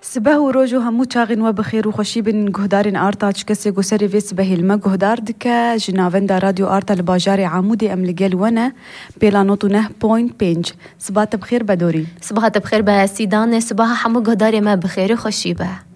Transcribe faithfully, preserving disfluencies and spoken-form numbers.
سبه و روز و همو چاغین و بخیر و خوشی بن گهدارین آرتا چکسی گو سری وی سبهی الما گهدار دکه جناوند رادیو آرتا لباجار عمودی املگل ونه بیلانوتو نه پوینت پنج. صباحت بخیر بدورین. صباحت بخیر به سیدان. صباح همو گهدار ما بخیر و خوشی به.